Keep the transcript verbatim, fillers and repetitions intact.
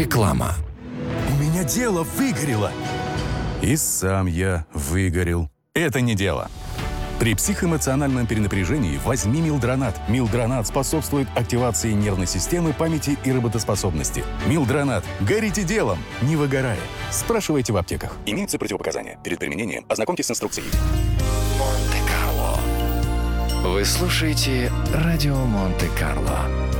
Реклама. У меня дело выгорело. И сам я выгорел. Это не дело. При психоэмоциональном перенапряжении возьми Милдронат. Милдронат способствует активации нервной системы, памяти и работоспособности. Милдронат. Горите делом, не выгорая. Спрашивайте в аптеках. Имеются противопоказания. Перед применением ознакомьтесь с инструкцией. Монте-Карло. Вы слушаете радио Монте-Карло.